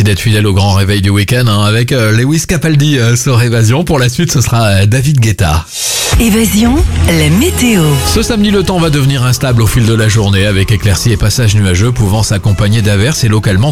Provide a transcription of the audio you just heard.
d'être fidèle au grand réveil du week-end avec Lewis Capaldi sur Évasion. Pour la suite, ce sera David Guetta. Évasion, la météo. Ce samedi, le temps va devenir instable au fil de la journée avec éclaircies et passages nuageux pouvant s'accompagner d'averses et localement